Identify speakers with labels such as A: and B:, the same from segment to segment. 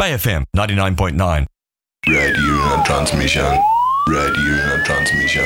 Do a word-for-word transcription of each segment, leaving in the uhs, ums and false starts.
A: Bay F M ninety-nine point nine.
B: Radio in transmission. Radio in transmission.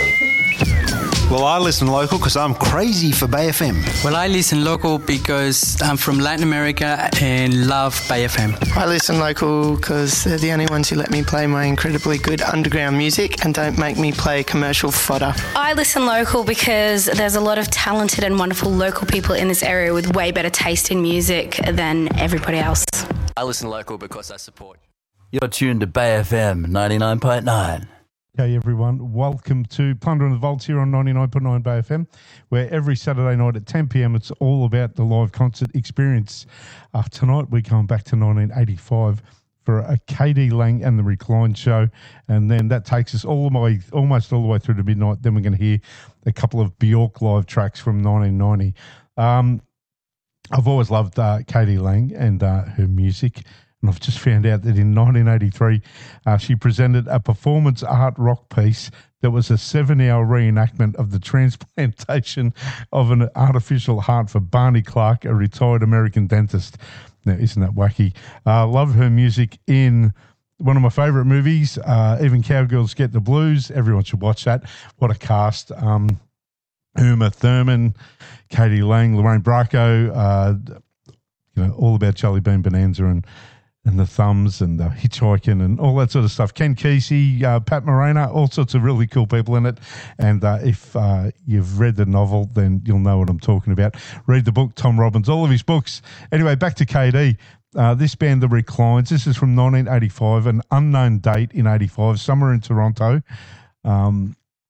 C: Well, I listen local because I'm crazy for Bay F M.
D: Well, I listen local because I'm from Latin America and love Bay F M.
E: I listen local because they're the only ones who let me play my incredibly good underground music and don't make me play commercial fodder.
F: I listen local because there's a lot of talented and wonderful local people in this area with way better taste in music than everybody else.
G: I listen local because I support.
H: You're tuned to Bay F M ninety-nine point nine.
I: Okay, everyone, welcome to Plunder and the Vaults here on ninety-nine point nine Bay F M, where every Saturday night at ten p.m. it's all about the live concert experience. Uh, tonight we're going back to nineteen eighty-five for a K D Lang and the Recline show, and then that takes us all the way, almost all the way through to midnight. Then we're going to hear a couple of Bjork live tracks from nineteen ninety. Um, I've always loved uh, K D Lang and uh, her music. And I've just found out that in nineteen eighty-three, uh, she presented a performance art rock piece that was a seven-hour reenactment of the transplantation of an artificial heart for Barney Clark, a retired American dentist. Now, isn't that wacky? Uh, loved her music in one of my favourite movies, uh, Even Cowgirls Get the Blues. Everyone should watch that. What a cast. Um, Uma Thurman, Katie Lang, Lorraine Bracco, uh, you know, all about Charlie Bean Bonanza and and the Thumbs and the Hitchhiking and all that sort of stuff. Ken Kesey, uh, Pat Morena, all sorts of really cool people in it. And uh, if uh, you've read the novel, then you'll know what I'm talking about. Read the book, Tom Robbins, all of his books. Anyway, back to K D. Uh, this band, The Reclines, this is from nineteen eighty-five, an unknown date in eighty-five, somewhere in Toronto. Um,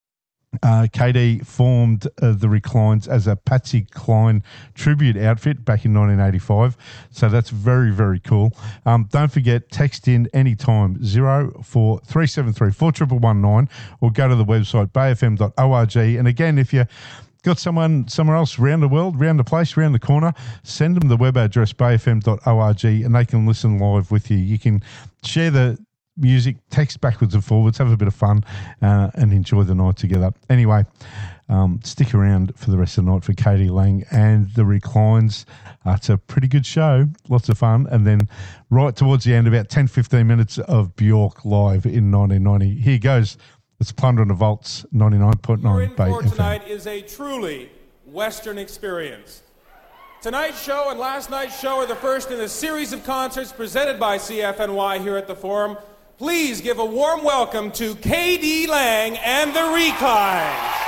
I: Uh, K D formed uh, The Reclines as a Patsy Cline tribute outfit back in nineteen eighty-five. So that's very, very cool. Um, don't forget, text in anytime, zero four three seven three four one one nine, or go to the website, bay f m dot org. And again, if you got someone somewhere else around the world, around the place, around the corner, send them the web address, bay f m dot org, and they can listen live with you. You can share the music, text backwards and forwards, have a bit of fun uh, and enjoy the night together. Anyway, um, stick around for the rest of the night for K D Lang and The Reclines. Uh, it's a pretty good show, lots of fun. And then right towards the end, about ten, fifteen minutes of Bjork live in nineteen ninety. Here goes. It's Plunder and the Vaults, ninety-nine point nine Bay F M.
J: Tonight is a truly Western experience. Tonight's show and last night's show are the first in a series of concerts presented by C F N Y here at the Forum. Please give a warm welcome to K D Lang and the Reclines.